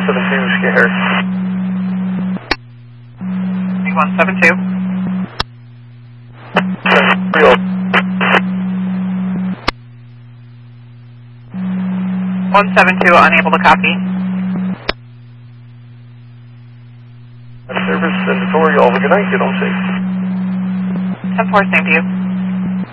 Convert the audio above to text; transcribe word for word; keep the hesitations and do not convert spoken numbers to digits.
seven two, scared. one seven two. Real. one seven two, unable to copy. Service editorial, good night, you don't see. ten four, same to you.